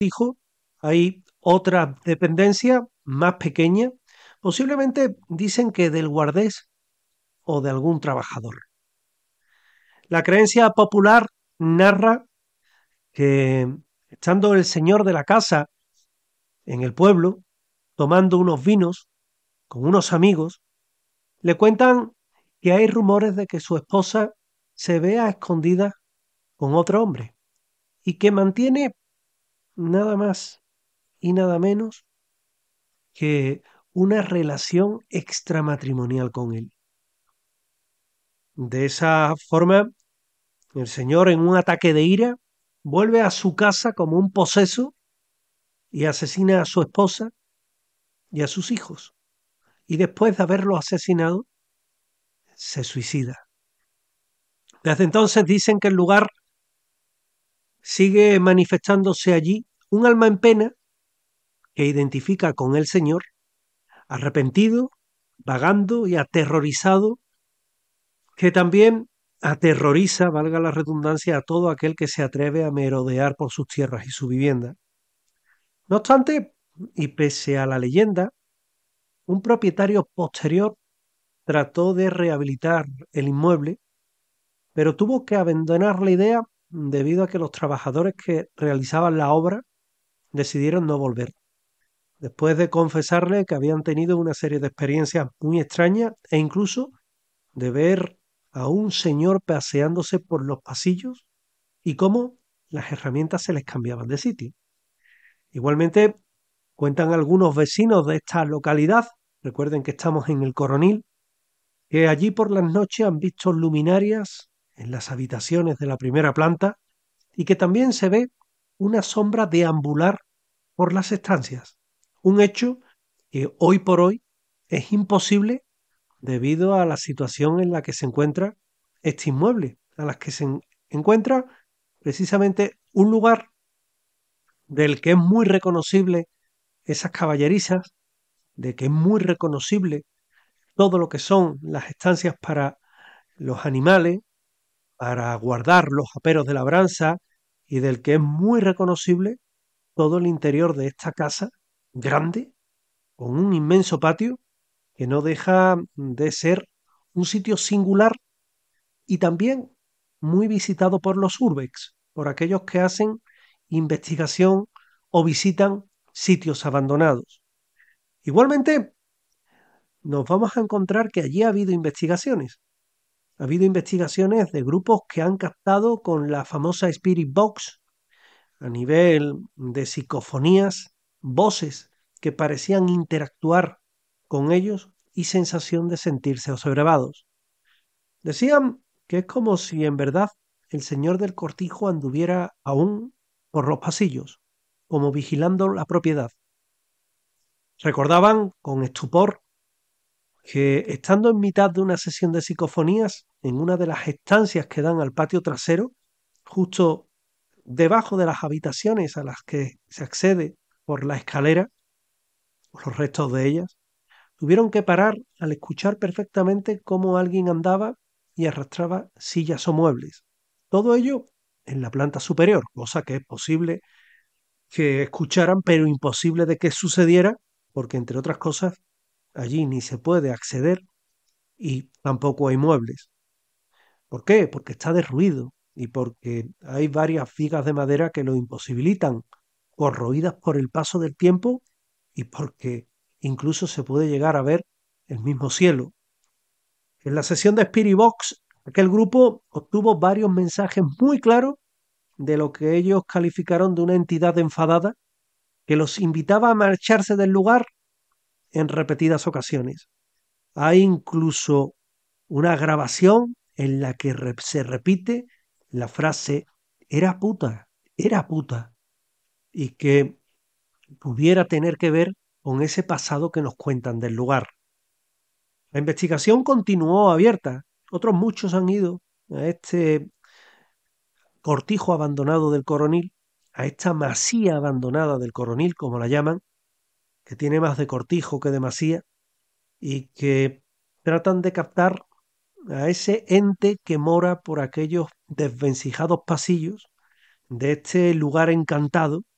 cortijo hay otra dependencia más pequeña, posiblemente dicen que del guardés o de algún trabajador. La creencia popular narra que estando el señor de la casa en el pueblo, tomando unos vinos con unos amigos, le cuentan que hay rumores de que su esposa se ve a escondidas con otro hombre y que mantiene nada más y nada menos que una relación extramatrimonial con él. De esa forma, el señor, en un ataque de ira, vuelve a su casa como un poseso y asesina a su esposa y a sus hijos. Y después de haberlo asesinado, se suicida. Desde entonces dicen que el lugar sigue manifestándose allí un alma en pena que identifica con el señor, arrepentido, vagando y aterrorizado, que también aterroriza, valga la redundancia, a todo aquel que se atreve a merodear por sus tierras y su vivienda. No obstante, y pese a la leyenda, un propietario posterior trató de rehabilitar el inmueble, pero tuvo que abandonar la idea debido a que los trabajadores que realizaban la obra decidieron no volver, después de confesarle que habían tenido una serie de experiencias muy extrañas e incluso de ver a un señor paseándose por los pasillos y cómo las herramientas se les cambiaban de sitio. Igualmente, cuentan algunos vecinos de esta localidad, recuerden que estamos en el Coronil, que allí por las noches han visto luminarias en las habitaciones de la primera planta y que también se ve una sombra deambular por las estancias. Un hecho que hoy por hoy es imposible debido a la situación en la que se encuentra este inmueble, a la que se encuentra precisamente un lugar del que es muy reconocible esas caballerizas, de que es muy reconocible todo lo que son las estancias para los animales, para guardar los aperos de labranza y del que es muy reconocible todo el interior de esta casa grande, con un inmenso patio que no deja de ser un sitio singular y también muy visitado por los urbex, por aquellos que hacen investigación o visitan sitios abandonados. Igualmente, nos vamos a encontrar que allí ha habido investigaciones. Ha habido investigaciones de grupos que han captado con la famosa Spirit Box a nivel de psicofonías, voces que parecían interactuar con ellos y sensación de sentirse observados. Decían que es como si en verdad el señor del cortijo anduviera aún por los pasillos, como vigilando la propiedad. Recordaban con estupor que estando en mitad de una sesión de psicofonías, en una de las estancias que dan al patio trasero, justo debajo de las habitaciones a las que se accede por la escalera, por los restos de ellas, tuvieron que parar al escuchar perfectamente cómo alguien andaba y arrastraba sillas o muebles. Todo ello en la planta superior, cosa que es posible que escucharan, pero imposible de que sucediera, porque entre otras cosas, allí ni se puede acceder y tampoco hay muebles. ¿Por qué? Porque está derruido y porque hay varias vigas de madera que lo imposibilitan, corroídas por el paso del tiempo y porque incluso se puede llegar a ver el mismo cielo. En la sesión de Spirit Box, aquel grupo obtuvo varios mensajes muy claros de lo que ellos calificaron de una entidad enfadada que los invitaba a marcharse del lugar en repetidas ocasiones. Hay incluso una grabación en la que se repite la frase era puta, y que pudiera tener que ver con ese pasado que nos cuentan del lugar. La investigación continuó abierta. Otros muchos han ido a este cortijo abandonado del Coronil, a esta masía abandonada del Coronil, como la llaman, que tiene más de cortijo que de masía, y que tratan de captar a ese ente que mora por aquellos desvencijados pasillos de este lugar encantado